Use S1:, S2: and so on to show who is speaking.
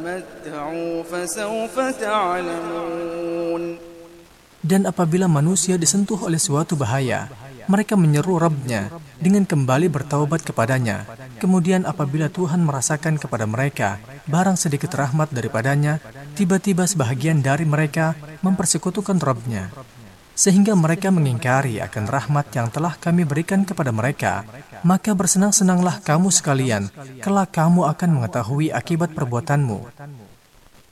S1: تَتَمَتَّعُوا فَسَوْفَ تَعْلَمُونَ.
S2: Dan apabila manusia disentuh oleh suatu bahaya, mereka menyeru Rabb-nya dengan kembali bertaubat kepadanya. Kemudian apabila Tuhan merasakan kepada mereka barang sedikit rahmat daripadanya, tiba-tiba sebahagian dari mereka mempersekutukan Rabb-nya, sehingga mereka mengingkari akan rahmat yang telah kami berikan kepada mereka. Maka bersenang-senanglah kamu sekalian, kelak kamu akan mengetahui akibat perbuatanmu.